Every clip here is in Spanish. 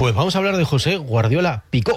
Pues vamos a hablar de José Guardiola Picó.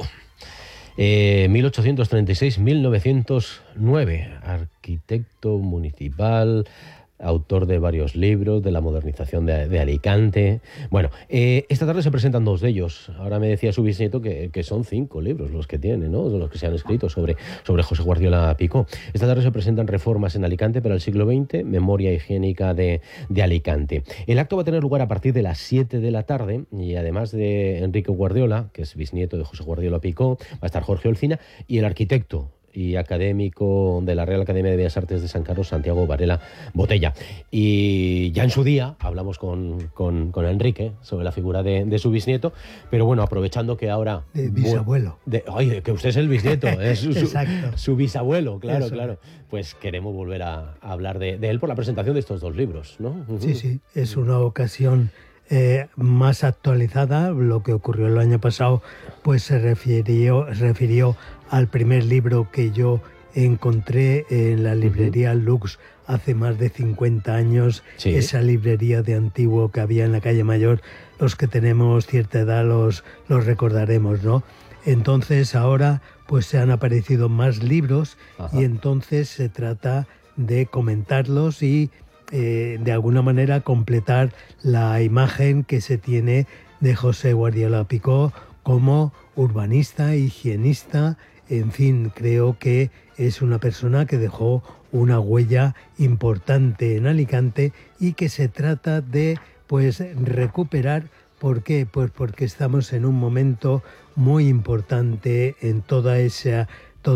1836-1909, arquitecto municipal, autor de varios libros de la modernización de Alicante. Bueno, esta tarde se presentan dos de ellos. Ahora me decía su bisnieto que son 5 libros los que tiene, ¿no? Los que se han escrito sobre José Guardiola Picó. Esta tarde se presentan Reformas en Alicante para el siglo XX, Memoria higiénica de Alicante. El acto va a tener lugar a partir de las 7 de la tarde y además de Enrique Guardiola, que es bisnieto de José Guardiola Picó, va a estar Jorge Olcina y el arquitecto y académico de la Real Academia de Bellas Artes de San Carlos, Santiago Varela Botella. Y ya en su día hablamos con Enrique sobre la figura de su bisnieto, pero bueno, aprovechando que ahora... De bisabuelo. Oye, que usted es el bisnieto, es su bisabuelo, claro, Eso. claro. Pues queremos volver a hablar de él por la presentación de estos 2 libros, ¿no? Sí, es una ocasión más actualizada. Lo que ocurrió el año pasado pues se refirió al primer libro que yo encontré en la librería Lux hace más de 50 años, sí. Esa librería de antiguo que había en la calle Mayor. Los que tenemos cierta edad los recordaremos, ¿no? Entonces ahora pues se han aparecido más libros. Ajá. Y entonces se trata de comentarlos y de alguna manera completar la imagen que se tiene de José Guardiola Picó como urbanista, higienista. En fin, creo que es una persona que dejó una huella importante en Alicante y que se trata de pues recuperar. ¿Por qué? Pues porque estamos en un momento muy importante en todo ese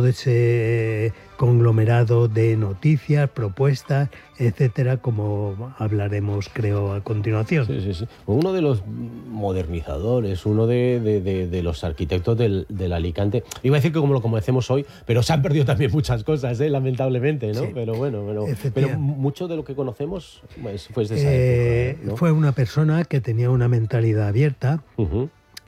conglomerado de noticias, propuestas, etcétera, como hablaremos, creo, a continuación. Sí. Uno de los modernizadores, uno de los arquitectos del Alicante. Iba a decir que como lo conocemos hoy, pero se han perdido también muchas cosas, lamentablemente, ¿no? Sí. Pero bueno, pero mucho de lo que conocemos pues, fue de esa época, ¿no? Fue una persona que tenía una mentalidad abierta. Uh-huh.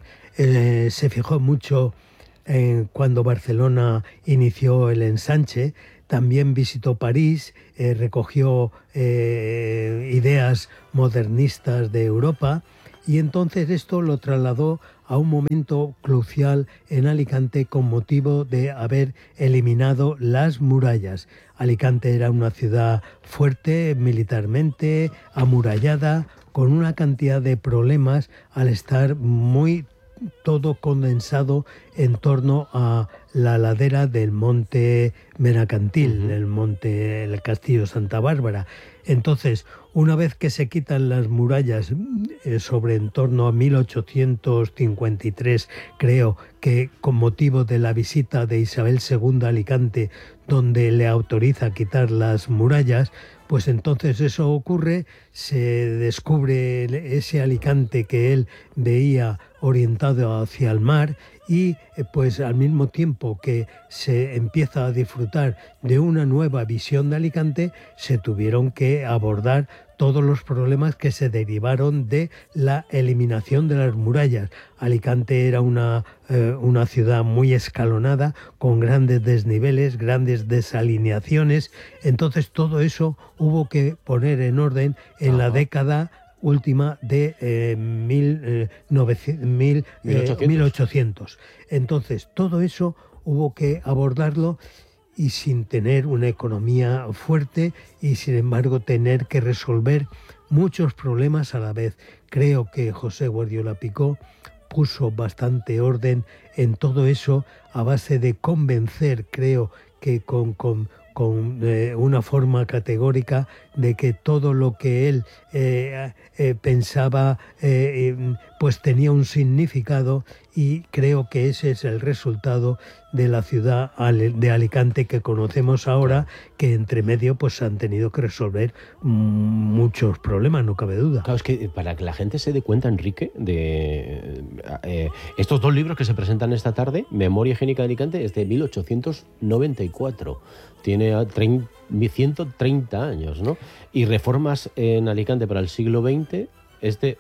Se fijó mucho cuando Barcelona inició el ensanche. También visitó París, recogió ideas modernistas de Europa y entonces esto lo trasladó a un momento crucial en Alicante con motivo de haber eliminado las murallas. Alicante era una ciudad fuerte militarmente, amurallada, con una cantidad de problemas al estar muy todo condensado en torno a la ladera del monte Menacantil, el castillo Santa Bárbara. Entonces, una vez que se quitan las murallas sobre en torno a 1853, creo que con motivo de la visita de Isabel II a Alicante, donde le autoriza a quitar las murallas, pues entonces eso ocurre, se descubre ese Alicante que él veía orientado hacia el mar y pues al mismo tiempo que se empieza a disfrutar de una nueva visión de Alicante, se tuvieron que abordar todos los problemas que se derivaron de la eliminación de las murallas. Alicante era una ciudad muy escalonada, con grandes desniveles, grandes desalineaciones. Entonces todo eso hubo que poner en orden en la década última de 1800. Entonces todo eso hubo que abordarlo y sin tener una economía fuerte y sin embargo tener que resolver muchos problemas a la vez. Creo que José Guardiola Picó puso bastante orden en todo eso a base de convencer, creo que con una forma categórica de que todo lo que él pensaba pues tenía un significado, y creo que ese es el resultado de la ciudad de Alicante que conocemos ahora, que entre medio pues han tenido que resolver muchos problemas, no cabe duda. Claro, es que para que la gente se dé cuenta, Enrique, de estos 2 libros que se presentan esta tarde, Memoria higiénica de Alicante, es de 1894. Tiene 130 años, ¿no? Y Reformas en Alicante para el siglo XX es de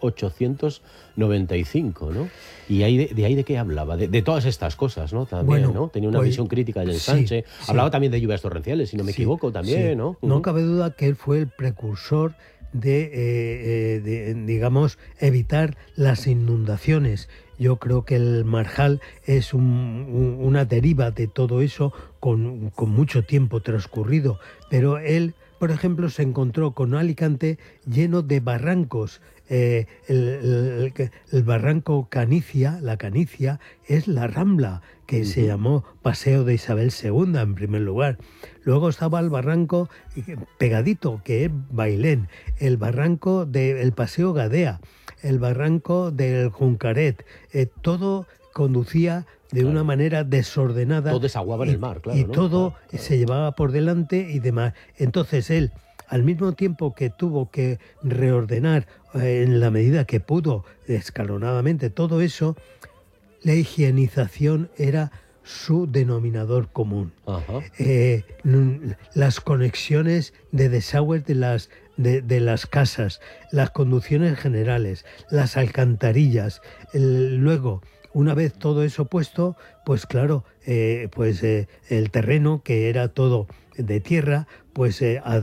1895, ¿no? Y de ahí de qué hablaba, de todas estas cosas, ¿no? También, bueno, ¿no? Tenía una visión crítica del ensanche. Sí, hablaba también de lluvias torrenciales, si no me equivoco, también, sí. ¿no? No cabe duda que él fue el precursor digamos, evitar las inundaciones. Yo creo que el Marjal es una deriva de todo eso con mucho tiempo transcurrido, pero él, por ejemplo, se encontró con Alicante lleno de barrancos. El barranco Canicia, la Canicia, es la Rambla, que se llamó Paseo de Isabel II en primer lugar. Luego estaba el barranco pegadito, que es Bailén, el barranco del Paseo Gadea, el barranco del Juncaret, todo conducía de una manera desordenada. Todo desaguaba en el mar, claro. Y todo se llevaba por delante y demás. Entonces él, al mismo tiempo que tuvo que reordenar en la medida que pudo, escalonadamente, todo eso, la higienización era su denominador común. Las conexiones de desagües de las casas, las conducciones generales, las alcantarillas. Luego, una vez todo eso puesto, pues claro, el terreno, que era todo de tierra, pues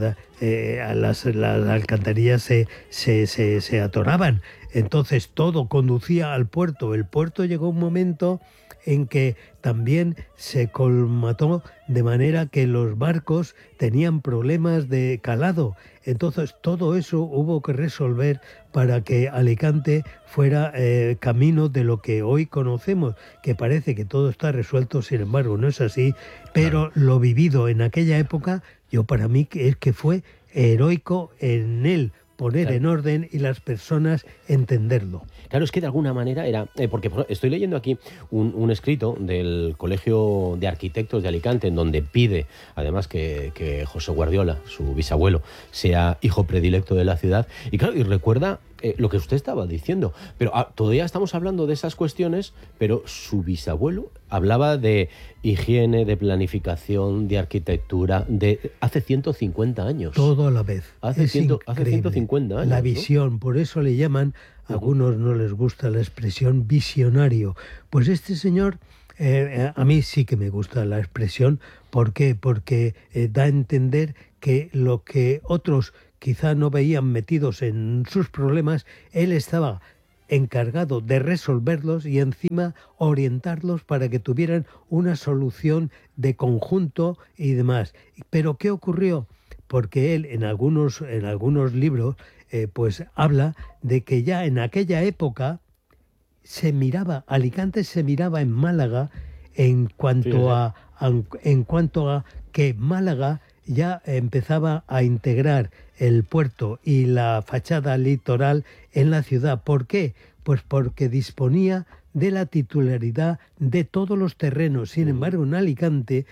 las alcantarillas se atoraban. Entonces todo conducía al puerto. El puerto llegó un momento en que también se colmató, de manera que los barcos tenían problemas de calado. Entonces todo eso hubo que resolver para que Alicante fuera camino de lo que hoy conocemos, que parece que todo está resuelto, sin embargo no es así, pero lo vivido en aquella época, para mí es que fue heroico en él poner en orden y las personas entenderlo. Claro, es que de alguna manera era... porque estoy leyendo aquí un escrito del Colegio de Arquitectos de Alicante, en donde pide, además, que José Guardiola, su bisabuelo, sea hijo predilecto de la ciudad. Y claro, y recuerda lo que usted estaba diciendo. Pero todavía estamos hablando de esas cuestiones, pero su bisabuelo hablaba de higiene, de planificación, de arquitectura, de hace 150 años. Todo a la vez. Hace 150 años. La visión, ¿no? Por eso le llaman, a algunos no les gusta la expresión visionario. Pues este señor, a mí sí que me gusta la expresión. ¿Por qué? Porque da a entender que lo que otros quizá no veían metidos en sus problemas, él estaba encargado de resolverlos y encima orientarlos para que tuvieran una solución de conjunto y demás. Pero ¿qué ocurrió? Porque él en algunos libros pues habla de que ya en aquella época Alicante se miraba en Málaga en cuanto a que Málaga ya empezaba a integrar el puerto y la fachada litoral en la ciudad. ¿Por qué? Pues porque disponía de la titularidad de todos los terrenos. Sin embargo, en Alicante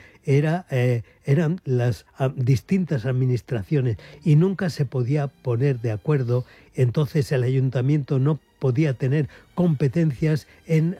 eran las distintas administraciones y nunca se podía poner de acuerdo. Entonces el ayuntamiento no podía tener competencias en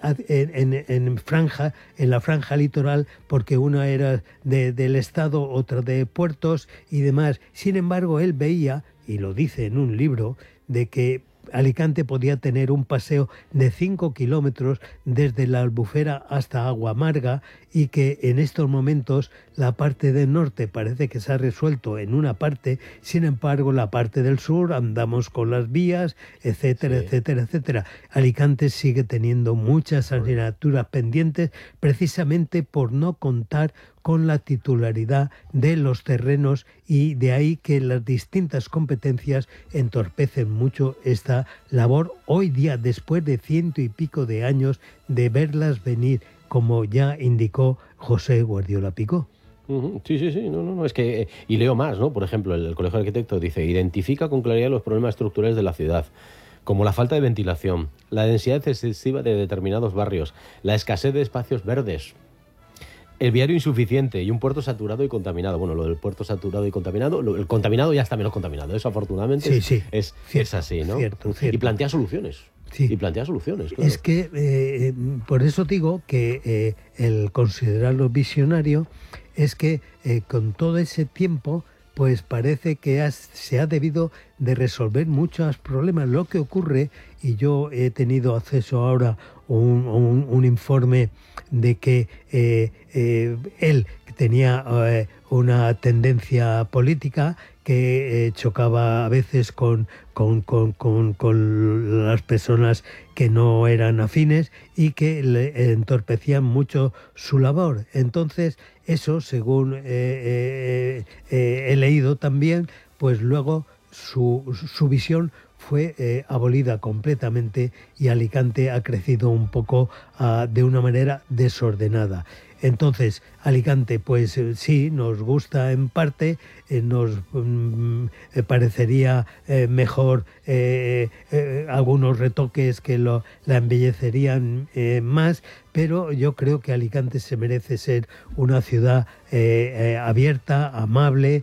la franja litoral, porque una era del Estado, otra de puertos y demás. Sin embargo, él veía, y lo dice en un libro, de que Alicante podía tener un paseo de 5 kilómetros desde la Albufera hasta Agua Amarga, y que en estos momentos la parte del norte parece que se ha resuelto en una parte, sin embargo la parte del sur andamos con las vías, etcétera, etcétera, etcétera. Alicante sigue teniendo muchas asignaturas pendientes precisamente por no contar con la titularidad de los terrenos, y de ahí que las distintas competencias entorpecen mucho esta labor hoy día, después de 100 y pico de años de verlas venir, como ya indicó José Guardiola Picó. Sí, no, es que... Y leo más, ¿no? Por ejemplo, el Colegio de Arquitectos dice: identifica con claridad los problemas estructurales de la ciudad, como la falta de ventilación, la densidad excesiva de determinados barrios, la escasez de espacios verdes, el viario insuficiente y un puerto saturado y contaminado. Bueno, lo del puerto saturado y contaminado, el contaminado ya está menos contaminado. Eso afortunadamente es así, ¿no? Cierto. Y plantea soluciones. Sí. Y plantea soluciones, claro. Es que por eso digo que el considerarlo visionario es que con todo ese tiempo pues parece que se ha debido de resolver muchos problemas. Lo que ocurre, y yo he tenido acceso ahora a un informe de que él tenía una tendencia política, que chocaba a veces con las personas que no eran afines y que le entorpecían mucho su labor. Entonces, eso, según he leído también, pues luego su visión fue abolida completamente y Alicante ha crecido un poco de una manera desordenada. Entonces, Alicante, pues sí, nos gusta en parte, nos parecería mejor algunos retoques que la embellecerían más, pero yo creo que Alicante se merece ser una ciudad abierta, amable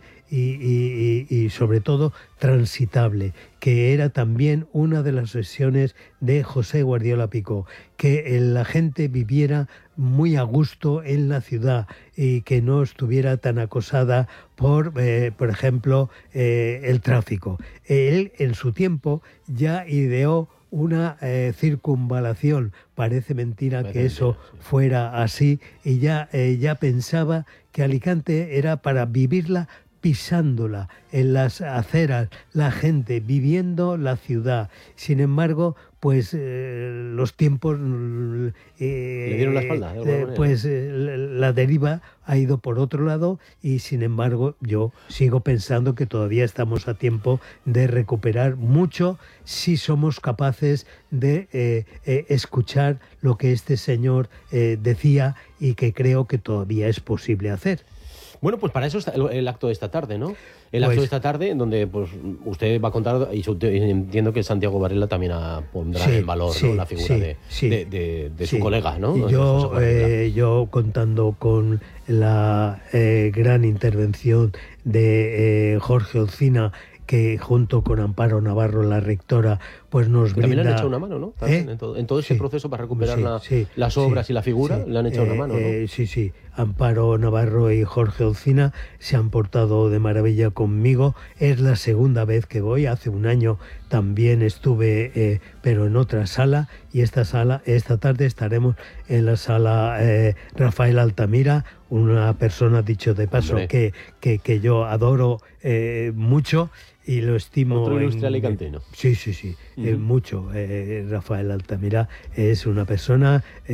y sobre todo transitable, que era también una de las obsesiones de José Guardiola Picó, que la gente viviera muy a gusto en la ciudad y que no estuviera tan acosada por ejemplo, el tráfico. Él, en su tiempo, ya ideó una circunvalación. Parece mentira que eso fuera así, y ya pensaba que Alicante era para vivirla pisándola, en las aceras, la gente viviendo la ciudad. Sin embargo, pues los tiempos le dieron la espalda, pues la deriva ha ido por otro lado, y sin embargo yo sigo pensando que todavía estamos a tiempo de recuperar mucho si somos capaces de escuchar lo que este señor decía, y que creo que todavía es posible hacer. Bueno, pues para eso está el acto de esta tarde, ¿no? El acto de esta tarde, en donde pues usted va a contar, y entiendo que Santiago Varela también pondrá en valor, ¿no?, la figura de su colega, ¿no? Y yo contando con la gran intervención de Jorge Olcina, que junto con Amparo Navarro, la rectora, pues nos brinda... También le han echado una mano, ¿no? En todo ese proceso para recuperar las obras y la figura, le han echado una mano, ¿no? Sí. Amparo Navarro y Jorge Olcina se han portado de maravilla conmigo. Es la segunda vez que voy. Hace un año también estuve, pero en otra sala, y esta tarde estaremos en la sala Rafael Altamira, una persona, dicho de paso, que yo adoro mucho y lo estimo. Otro ilustre alicantino. Sí, mucho. Rafael Altamira es una persona